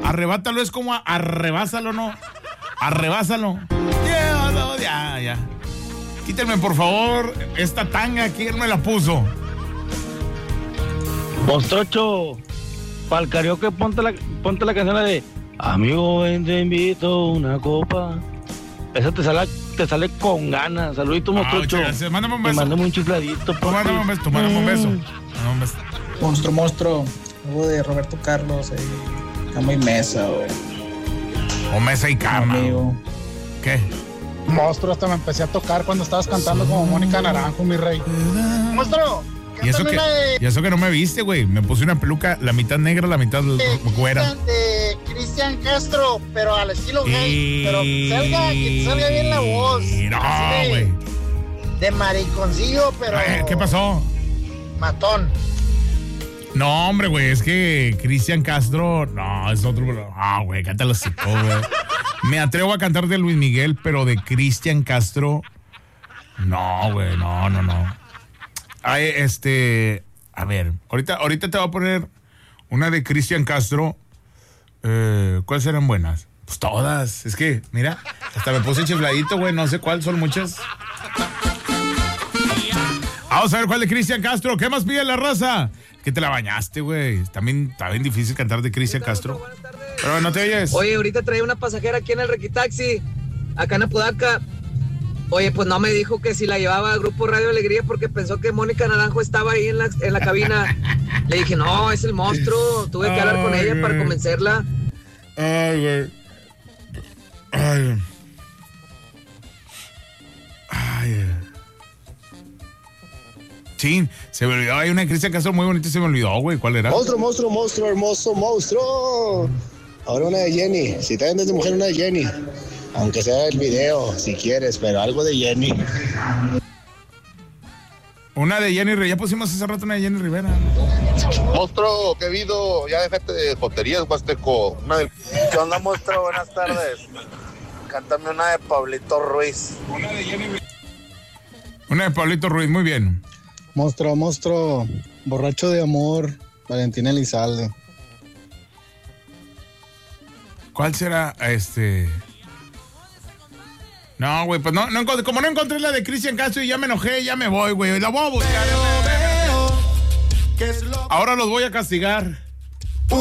arrebátalo es como arrebásalo, ¿no? Arrebásalo. Llévalo, ya. Quítenme, por favor, esta tanga. ¿Quién me la puso? Mostrocho, para el karaoke ponte la canción de Amigo, ven, te invito una copa. Esa te sale con ganas. Saludito, Mostrocho. Mándame un beso. Mándame un chifladito. Mándame un beso. Monstruo. Algo de Roberto Carlos, Cama y Mesa, güey. O Mesa y Cama. Amigo. ¿Qué? Monstruo, hasta me empecé a tocar cuando estabas cantando como Mónica Naranjo, mi rey. Monstruo. ¿Y eso que no me viste, güey? Me puse una peluca, la mitad negra, la mitad güera. De Cristian Castro, pero al estilo gay. Pero que salga bien la voz. No, güey. De mariconcillo, pero... ¿Qué pasó? Matón. No, hombre, güey, es que Cristian Castro... No, es otro... güey, cántalo así, güey. Me atrevo a cantar de Luis Miguel, pero de Cristian Castro... No, güey, no. Ay, a ver, ahorita te voy a poner una de Cristian Castro. ¿Cuáles eran buenas? Pues todas. Es que, mira, hasta me puse chifladito, güey. No sé cuál, son muchas. Vamos a ver cuál de Cristian Castro. ¿Qué más pide la raza? Que te la bañaste, güey. También está bien difícil cantar de Cristian Castro. Pero no te oyes. Oye, ahorita traía una pasajera aquí en el Requitaxi, acá en Apodaca. Oye, pues no me dijo que si la llevaba al Grupo Radio Alegría porque pensó que Mónica Naranjo estaba ahí en la cabina. Le dije, no, es el monstruo. Tuve que hablar con ella para convencerla. Ay, güey. Sí, se me olvidó. Hay una Cristian Castro muy bonita y se me olvidó, güey. ¿Cuál era? Monstruo, hermoso monstruo. Ahora una de Jenny. Si te vendes de mujer, una de Jenny. Aunque sea el video, si quieres, pero algo de Jenny. Una de Jenny Rivera. Ya pusimos hace rato una de Jenny Rivera. Monstruo, qué vido. Ya déjate de joterías, Huasteco. ¿Qué onda, monstruo? Buenas tardes. Cántame una de Pablito Ruiz. Una de Pablito Ruiz, muy bien. Monstruo. Borracho de amor. Valentina Elizalde. ¿Cuál será No, güey, pues no, como no encontré la de Cristian Castro y ya me enojé, ya me voy, güey. La voy a buscar. Ahora los voy a castigar.